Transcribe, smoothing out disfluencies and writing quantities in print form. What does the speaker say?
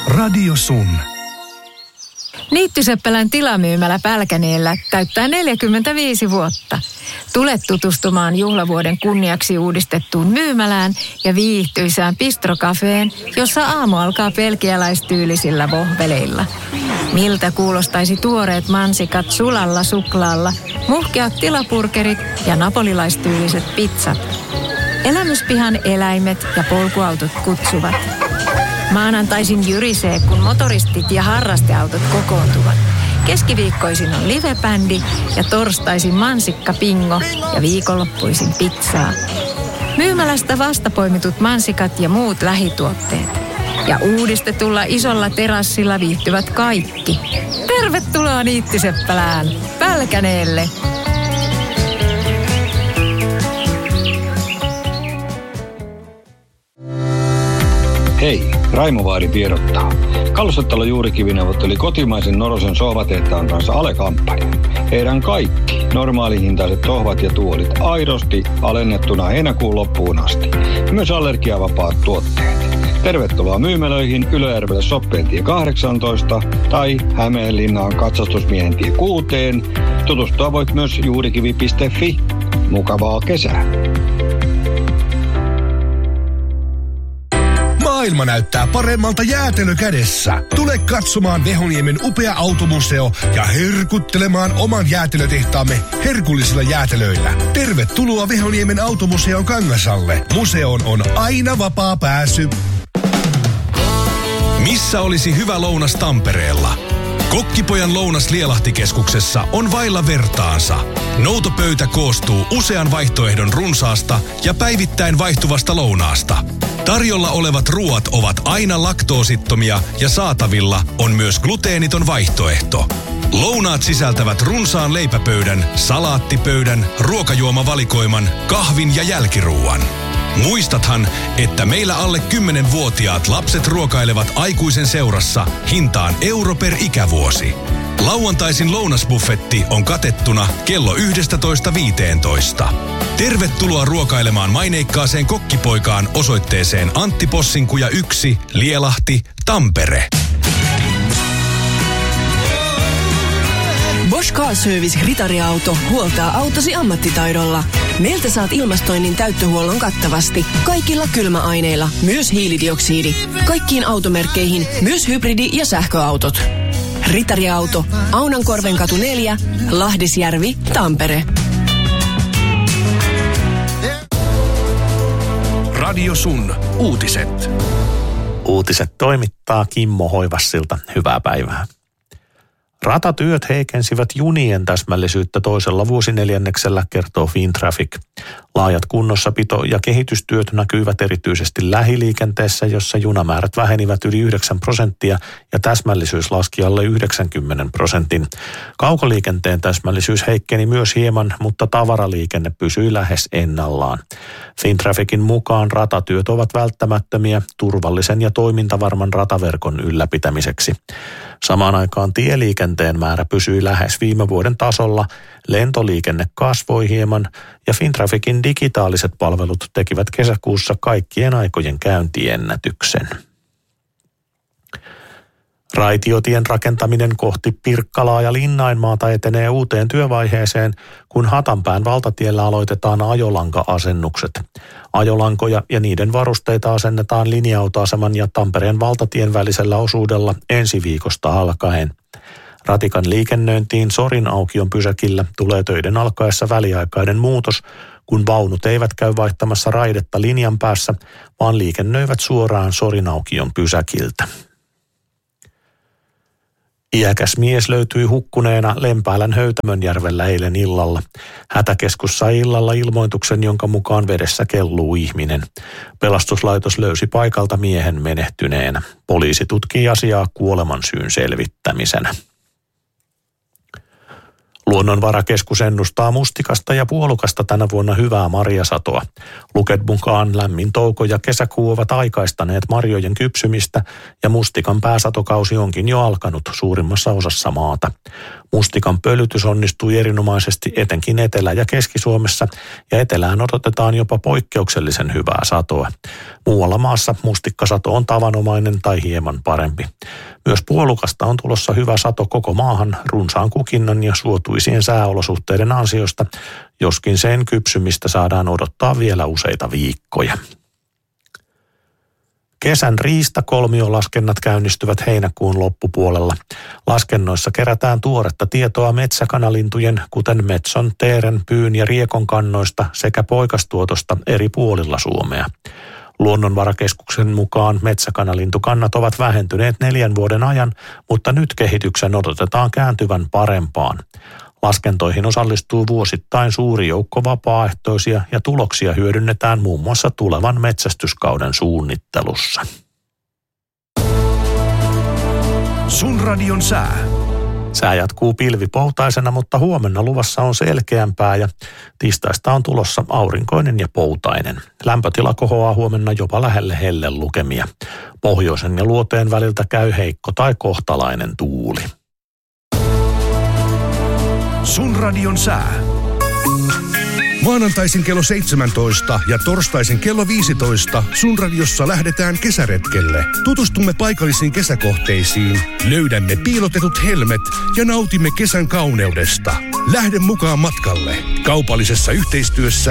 Radio Sun. Niittyseppälän tilamyymälä Pälkäneellä täyttää 45 vuotta. Tule tutustumaan juhlavuoden kunniaksi uudistettuun myymälään ja viihtyisään bistrokafeen, jossa aamu alkaa belgialaistyylisillä vohveleilla. Miltä kuulostaisi tuoreet mansikat sulalla suklaalla, muhkeat tilapurkerit ja napolilaistyyliset pizzat. Elämyspihan eläimet ja polkuautot kutsuvat. Maanantaisin jyrisee, kun motoristit ja harrasteautot kokoontuvat. Keskiviikkoisin on livebändi ja torstaisin mansikkapingo ja viikonloppuisin pizzaa. Myymälästä vastapoimitut mansikat ja muut lähituotteet. Ja uudistetulla isolla terassilla viihtyvät kaikki. Tervetuloa Niittyseppälään, Pälkäneelle! Hei, Raimo Vaari tiedottaa. Kalustetalo Juurikivi neuvotteli kotimaisen Norosen sohvatehtaan kanssa alekampanjan. Heidän kaikki normaalihintaiset sohvat ja tuolit aidosti alennettuna heinäkuun loppuun asti. Myös allergiavapaat tuotteet. Tervetuloa myymälöihin Ylöjärvelle Soppeentie 18 tai Hämeenlinnaan Katsastusmiehentie 6. Tutustua voit myös juurikivi.fi. Mukavaa kesää! Maailma näyttää paremmalta jäätelö kädessä. Tule katsomaan Vehoniemen upea automuseo ja herkuttelemaan oman jäätelötehtaamme herkullisilla jäätelöillä. Tervetuloa Vehoniemen automuseon Kangasalle. Museoon on aina vapaa pääsy. Missä olisi hyvä lounas Tampereella? Kokkipojan lounas Lielahtikeskuksessa on vailla vertaansa. Noutopöytä koostuu usean vaihtoehdon runsaasta ja päivittäin vaihtuvasta lounaasta. Tarjolla olevat ruoat ovat aina laktoosittomia ja saatavilla on myös gluteeniton vaihtoehto. Lounaat sisältävät runsaan leipäpöydän, salaattipöydän, ruokajuomavalikoiman, kahvin ja jälkiruuan. Muistathan, että meillä alle 10-vuotiaat lapset ruokailevat aikuisen seurassa hintaan euro per ikävuosi. Lauantaisin lounasbuffetti on katettuna kello 11.15. Tervetuloa ruokailemaan maineikkaaseen kokkipoikaan osoitteeseen Antti Possinkuja 1, Lielahti, Tampere. Bosch Car Service Ritariauto huoltaa autosi ammattitaidolla. Meiltä saat ilmastoinnin täyttöhuollon kattavasti. Kaikilla kylmäaineilla, myös hiilidioksidi. Kaikkiin automerkkeihin, myös hybridi- ja sähköautot. Ritariauto, Aunankorvenkatu 4, Lahdisjärvi, Tampere. Radio Sun. Uutiset. Uutiset toimittaa Kimmo Hoivassilta. Hyvää päivää. Ratatyöt heikensivät junien täsmällisyyttä toisella vuosineljänneksellä, kertoo Fintraffic. Laajat kunnossapito- ja kehitystyöt näkyivät erityisesti lähiliikenteessä, jossa junamäärät vähenivät yli 9% ja täsmällisyys laski alle 90%. Kaukoliikenteen täsmällisyys heikkeni myös hieman, mutta tavaraliikenne pysyi lähes ennallaan. Fintrafficin mukaan ratatyöt ovat välttämättömiä turvallisen ja toimintavarman rataverkon ylläpitämiseksi. Samaan aikaan tieliikenteen määrä pysyi lähes viime vuoden tasolla, lentoliikenne kasvoi hieman ja Fintrafficin digitaaliset palvelut tekivät kesäkuussa kaikkien aikojen käyntiennätyksen. Raitiotien rakentaminen kohti Pirkkalaa ja Linnainmaata etenee uuteen työvaiheeseen, kun Hatanpään valtatiellä aloitetaan ajolanka-asennukset. Ajolankoja ja niiden varusteita asennetaan linja-autoaseman ja Tampereen valtatien välisellä osuudella ensi viikosta alkaen. Ratikan liikennöintiin Sorin aukion pysäkillä tulee töiden alkaessa väliaikainen muutos, kun vaunut eivät käy vaihtamassa raidetta linjan päässä, vaan liikennöivät suoraan Sorin aukion pysäkiltä. Iäkäs mies löytyi hukkuneena Lempäälän Höytämönjärvellä eilen illalla. Hätäkeskus sai illalla ilmoituksen, jonka mukaan vedessä kelluu ihminen. Pelastuslaitos löysi paikalta miehen menehtyneenä. Poliisi tutkii asiaa kuolemansyyn selvittämisenä. Luonnonvarakeskus ennustaa mustikasta ja puolukasta tänä vuonna hyvää marjasatoa. Luket mukaan lämmin touko ja kesäkuu ovat aikaistaneet marjojen kypsymistä ja mustikan pääsatokausi onkin jo alkanut suurimmassa osassa maata. Mustikan pölytys onnistui erinomaisesti etenkin Etelä- ja Keski-Suomessa ja etelään odotetaan jopa poikkeuksellisen hyvää satoa. Muualla maassa mustikkasato on tavanomainen tai hieman parempi. Myös puolukasta on tulossa hyvä sato koko maahan runsaan kukinnan ja suotuisien sääolosuhteiden ansiosta, joskin sen kypsymistä saadaan odottaa vielä useita viikkoja. Kesän riistakolmiolaskennat käynnistyvät heinäkuun loppupuolella. Laskennoissa kerätään tuoretta tietoa metsäkanalintujen, kuten metson, teeren, pyyn ja riekon kannoista sekä poikastuotosta eri puolilla Suomea. Luonnonvarakeskuksen mukaan metsäkanalintukannat ovat vähentyneet 4 vuoden ajan, mutta nyt kehityksen odotetaan kääntyvän parempaan. Laskentoihin osallistuu vuosittain suuri joukko vapaaehtoisia ja tuloksia hyödynnetään muun muassa tulevan metsästyskauden suunnittelussa. Sun radion sää. Sää jatkuu pilvipoutaisena, mutta huomenna luvassa on selkeämpää ja tiistaista on tulossa aurinkoinen ja poutainen. Lämpötila kohoaa huomenna jopa lähelle hellelukemia. Pohjoisen ja luoteen väliltä käy heikko tai kohtalainen tuuli. Sun radion sää. Maanantaisin kello 17 ja torstaisin kello 15 Sun radiossa lähdetään kesäretkelle. Tutustumme paikallisiin kesäkohteisiin, löydämme piilotetut helmet ja nautimme kesän kauneudesta. Lähde mukaan matkalle. Kaupallisessa yhteistyössä